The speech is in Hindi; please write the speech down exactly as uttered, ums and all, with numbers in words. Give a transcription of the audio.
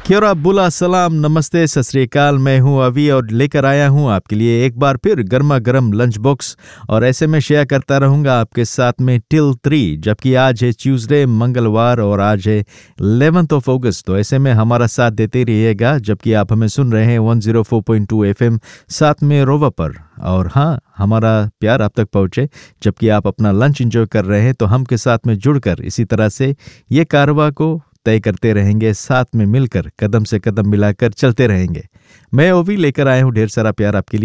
क्योरा बुला सलाम नमस्ते सत श्री अकाल। मैं हूं अभी और लेकर आया हूं आपके लिए एक बार फिर गर्मा गर्म लंच बॉक्स, और ऐसे में शेयर करता रहूंगा आपके साथ में टिल थ्री। जबकि आज है ट्यूसडे मंगलवार और आज है इलेवेंथ ऑफ अगस्त, तो ऐसे में हमारा साथ देते रहिएगा। जबकि आप हमें सुन रहे हैं one zero four point two FM साथ में रोवा पर, और हाँ, हमारा प्यार आप तक पहुँचे। जबकि आप अपना लंच एंजॉय कर रहे हैं तो हम के साथ में जुड़कर इसी तरह से ये कारवां को तय करते रहेंगे, साथ में मिलकर कदम से कदम मिलाकर चलते रहेंगे। मैं ओवी लेकर आया हूँ ढेर सारा प्यार आपके लिए।